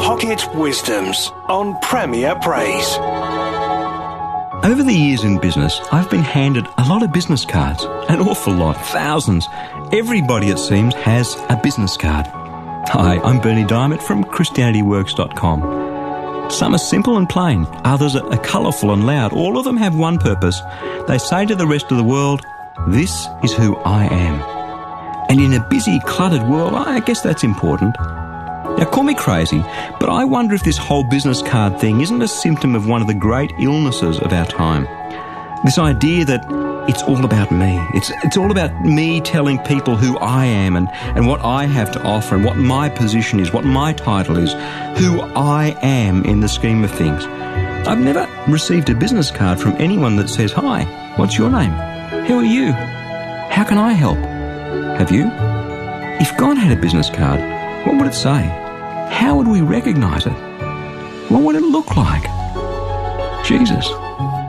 Pocket Wisdoms on Premier Praise. Over the years in business, I've been handed a lot of business cards. An awful lot, thousands. Everybody, it seems, has a business card. Hi, I'm Bernie Diamond from ChristianityWorks.com. Some are simple and plain. Others are colourful and loud. All of them have one purpose. They say to the rest of the world, this is who I am. And in a busy, cluttered world, I guess that's important. Now, call me crazy, but I wonder if this whole business card thing isn't a symptom of one of the great illnesses of our time. This idea that it's all about me. It's all about me telling people who I am and what I have to offer and what my position is, what my title is, who I am in the scheme of things. I've never received a business card from anyone that says, "Hi, what's your name? Who are you? How can I help?" Have you? If God had a business card, what would it say? How would we recognise it? What would it look like? Jesus.